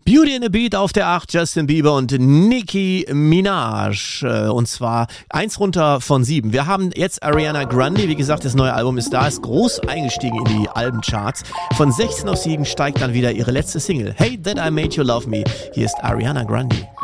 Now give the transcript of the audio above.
Beauty and the Beat auf der 8, Justin Bieber und Nicki Minaj. Und zwar 1 runter von 7. Wir haben jetzt Ariana Grande. Wie gesagt, das neue Album ist da, ist groß eingestiegen in die Albencharts. Von 16 auf 7 steigt dann wieder ihre letzte Single. Hey That I Made You Love Me. Hier ist Ariana Grande.